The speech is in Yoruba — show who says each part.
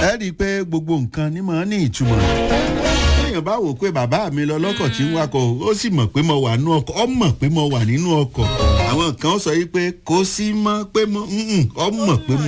Speaker 1: ẹ rí i pé gbogbo nǹkan ní mọ̀ ní ìtumọ̀ téèyàn bá wò pé bàbá mi lọ lọ́kọ̀ tí ń wakọ̀ ó sì mọ̀ pé mo wà nínú ọkọ̀ ọ mọ̀ pé mo wà nínú ọkọ̀ àwọn kan sọ yìí pé kò sí mọ́ pé mo ọ mọ̀ pé mo.